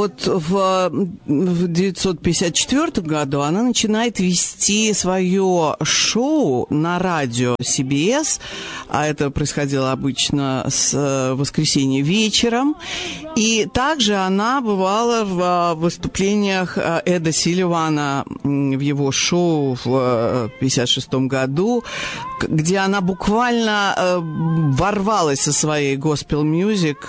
вот в 1954 году она начинает вести свое шоу на радио CBS, а это происходило обычно с воскресенья вечером. И также она бывала в выступлениях Эда Силливана в его шоу в 1956 году, где она буквально ворвалась со своей госпел-мьюзик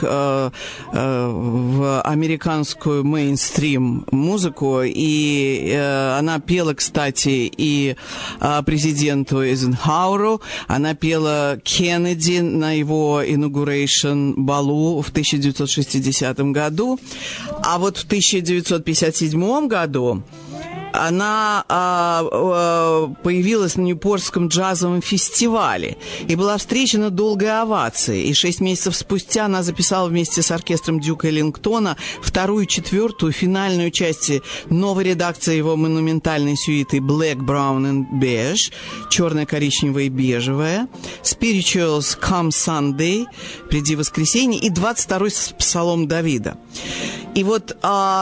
в американскую мейнстрим музыку. И она пела, кстати, и президенту Эйзенхауэру, она пела Кеннеди на его inauguration балу в 1960 году. А вот в 1957 году она появилась на Ньюпортском джазовом фестивале и была встречена долгой овацией. И 6 месяцев спустя она записала вместе с оркестром Дюка Эллингтона вторую, четвертую, финальную части новой редакции его монументальной сюиты Black, Brown and Beige, черная, коричневая и бежевая, Spirituals Come Sunday, приди воскресенье, и 22-й псалом Давида. И вот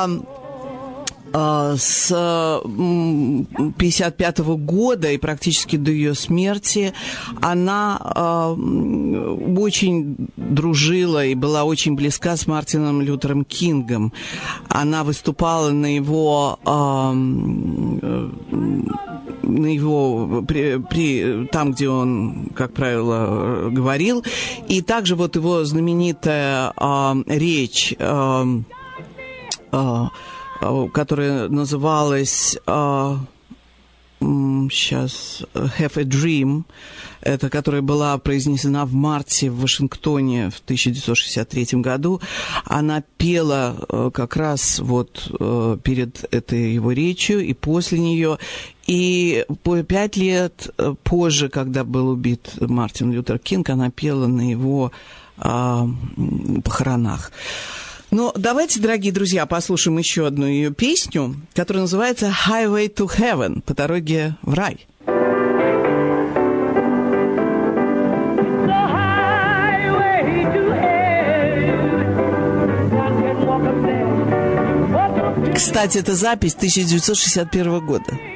с 1955 года и практически до ее смерти она очень дружила и была очень близка с Мартином Лютером Кингом. Она выступала на его там, где он, как правило, говорил. И также вот его знаменитая речь, которая называлась сейчас «Have a Dream», это которая была произнесена в марте в Вашингтоне в 1963 году. Она пела как раз вот перед этой его речью и после нее. И 5 лет позже, когда был убит Мартин Лютер Кинг, она пела на его похоронах. Но давайте, дорогие друзья, послушаем еще одну ее песню, которая называется «Highway to Heaven», по дороге в рай. Кстати, это запись 1961 года.